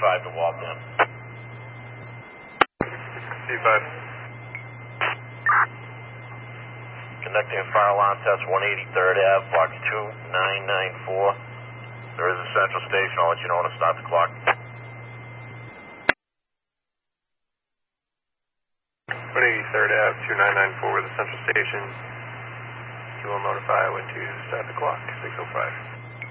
C5 to Waltham. C5. Conducting a fire alarm test 183rd Ave, box 2994. There is a central station. I'll let you know when to start the clock. 183rd Ave, 2994, the central station. You will notify when to start the clock, 6:05.